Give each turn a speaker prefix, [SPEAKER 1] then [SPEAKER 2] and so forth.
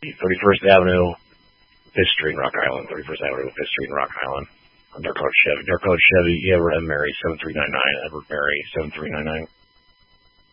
[SPEAKER 1] 31st Avenue, 5th Street in Rock Island. 31st Avenue, 5th Street in Rock Island. Dark Cloud Chevy. Edward M. Mary, 7399. Edward Mary, 7399.